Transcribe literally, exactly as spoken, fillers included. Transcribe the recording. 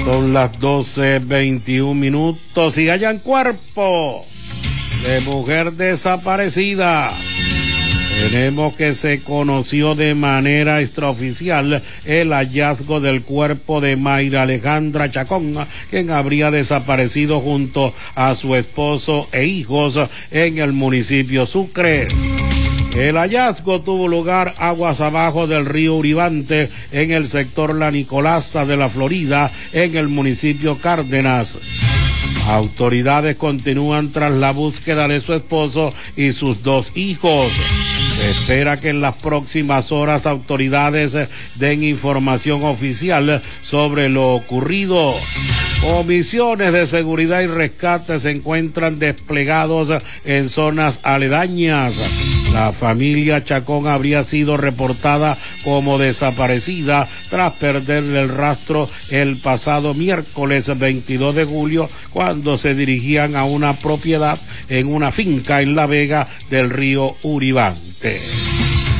Son las doce veintiún minutos y hallan cuerpo de mujer desaparecida. Tenemos que se conoció de manera extraoficial el hallazgo del cuerpo de Mayra Alejandra Chacón, quien habría desaparecido junto a su esposo e hijos en el municipio Sucre. El hallazgo tuvo lugar aguas abajo del río Uribante, en el sector La Nicolasa de la Florida, en el municipio Cárdenas. Autoridades continúan tras la búsqueda de su esposo y sus dos hijos. Se espera que en las próximas horas autoridades den información oficial sobre lo ocurrido. Comisiones de seguridad y rescate se encuentran desplegados en zonas aledañas. La familia Chacón habría sido reportada como desaparecida tras perder el rastro el pasado miércoles veintidós de julio, cuando se dirigían a una propiedad en una finca en La Vega del río Uribante.